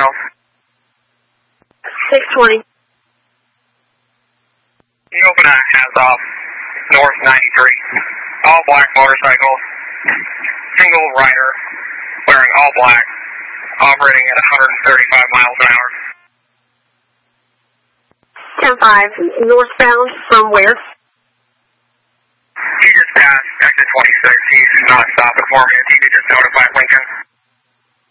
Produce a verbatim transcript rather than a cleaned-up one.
miles. six twenty. You open a has off, north ninety-three. All black motorcycle, single rider, wearing all black, operating at one hundred thirty-five miles an hour. ten five, northbound from where? He just passed exit twenty-six. He's not stopping for me. If you could just notify Lincoln.